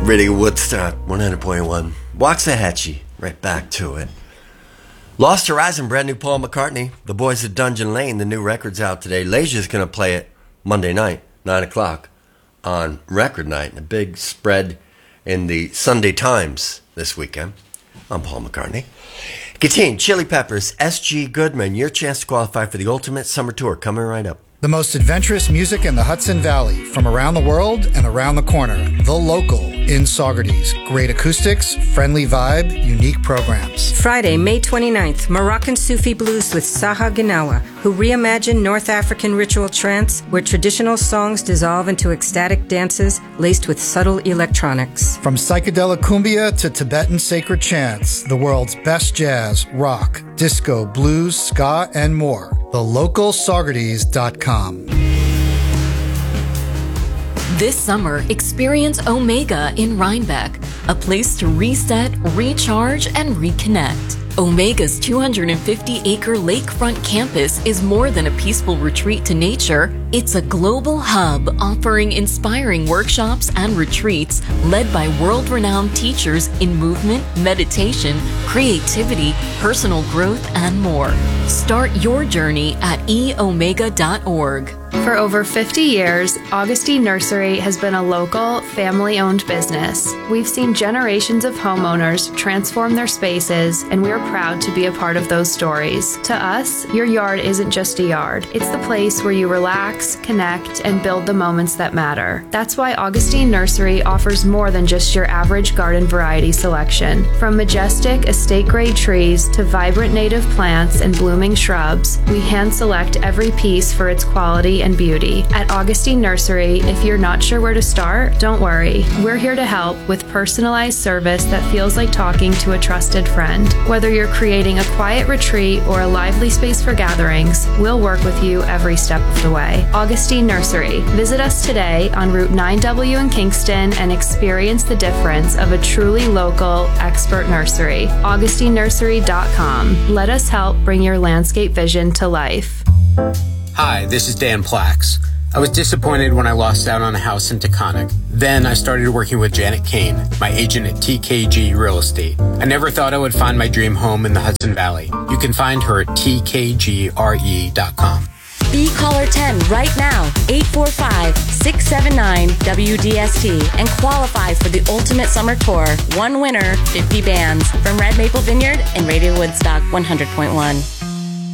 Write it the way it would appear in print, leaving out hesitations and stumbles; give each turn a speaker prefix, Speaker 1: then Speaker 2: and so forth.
Speaker 1: Radio Woodstock 100.1. Waxahachie, right back to it. Lost Horizon, brand new Paul McCartney. The Boys at Dungeon Lane, the new record's out today. Leisure's going to play it Monday night, 9 o'clock on Record Night. And a big spread in the Sunday Times this weekend. I'm Paul McCartney. Continue, Chili Peppers, S.G. Goodman. Your chance to qualify for the Ultimate Summer Tour coming right up.
Speaker 2: The most adventurous music in the Hudson Valley, from around the world and around the corner. The Local in Saugerties. Great acoustics, friendly vibe, unique programs.
Speaker 3: Friday, May 29th, Moroccan Sufi blues with Saha Ginawa, who reimagined North African ritual trance, where traditional songs dissolve into ecstatic dances laced with subtle electronics.
Speaker 2: From psychedelic cumbia to Tibetan sacred chants, the world's best jazz, rock, disco, blues, ska, and more. TheLocalSaugerties.com.
Speaker 4: This summer, experience Omega in Rhinebeck, a place to reset, recharge, and reconnect. Omega's 250-acre lakefront campus is more than a peaceful retreat to nature. It's a global hub offering inspiring workshops and retreats led by world-renowned teachers in movement, meditation, creativity, personal growth, and more. Start your journey at eomega.org.
Speaker 5: For over 50 years, Augustine Nursery has been a local, family-owned business. We've seen generations of homeowners transform their spaces, and we're proud to be a part of those stories. To us, your yard isn't just a yard. It's the place where you relax, connect, and build the moments that matter. That's why Augustine Nursery offers more than just your average garden variety selection. From majestic estate-grade trees to vibrant native plants and blooming shrubs, we hand-select every piece for its quality and beauty. At Augustine Nursery, if you're not sure where to start, don't worry. We're here to help with personalized service that feels like talking to a trusted friend. Whether you're creating a quiet retreat or a lively space for gatherings, we'll work with you every step of the way. Augustine Nursery. Visit us today on Route 9W in Kingston and experience the difference of a truly local, expert nursery. AugustineNursery.com. Let us help bring your landscape vision to life.
Speaker 6: Hi, this is Dan Plax. I was disappointed when I lost out on a house in Taconic. Then I started working with Janet Kane, my agent at TKG Real Estate. I never thought I would find my dream home in the Hudson Valley. You can find her at tkgre.com.
Speaker 7: Be caller 10 right now, 845-679-WDST, and qualify for the Ultimate Summer Tour. One winner, 50 bands. From Red Maple Vineyard and Radio Woodstock 100.1.